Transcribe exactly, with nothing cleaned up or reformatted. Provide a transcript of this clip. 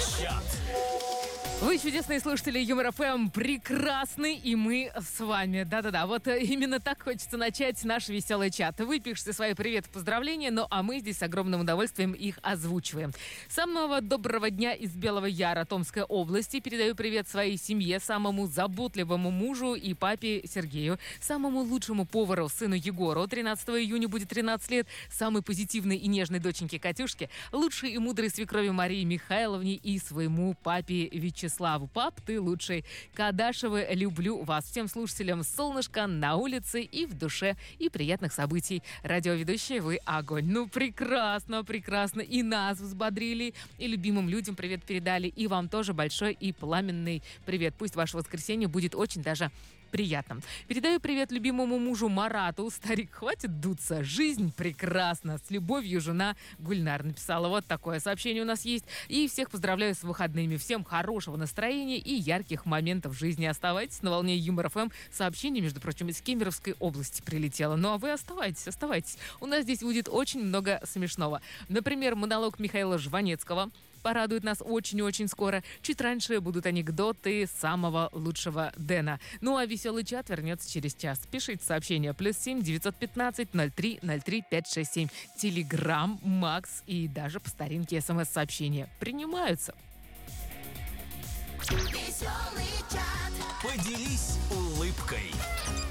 Чат. Вы, чудесные слушатели Юмор эф эм, прекрасны, и мы с вами. Да-да-да, вот именно так хочется начать наш веселый чат. Вы пишете свои привет и поздравления, ну а мы здесь с огромным удовольствием их озвучиваем. Самого доброго дня из Белого Яра, Томской области. Передаю привет своей семье, самому заботливому мужу и папе Сергею, самому лучшему повару, сыну Егору. тринадцатого июня будет тринадцать лет, самой позитивной и нежной доченьке Катюшке, лучшей и мудрой свекрови Марии Михайловне и своему папе Вячеславу. Славу, пап, ты лучший. Кадашевы, люблю вас. Всем слушателям солнышка на улице и в душе, и приятных событий. Радиоведущие, вы огонь. Ну, прекрасно, прекрасно. И нас взбодрили, и любимым людям привет передали, и вам тоже большой и пламенный привет. Пусть ваше воскресенье будет очень даже приятно. Передаю привет любимому мужу Марату. Старик, хватит дуться. Жизнь прекрасна. С любовью, жена Гульнар написала. Вот такое сообщение у нас есть. И всех поздравляю с выходными. Всем хорошего настроения и ярких моментов в жизни. Оставайтесь на волне Юмор эф эм. Сообщение, между прочим, из Кемеровской области прилетело. Ну а вы оставайтесь, оставайтесь. У нас здесь будет очень много смешного. Например, монолог Михаила Жванецкого порадует нас очень-очень скоро. Чуть раньше будут анекдоты самого лучшего Дэна. Ну а веселый чат вернется через час. Пишите сообщение плюс семь девятьсот пятнадцать ноль три ноль три пять шесть семь. Телеграм, Макс и даже по старинке смс-сообщения принимаются. Поделись улыбкой.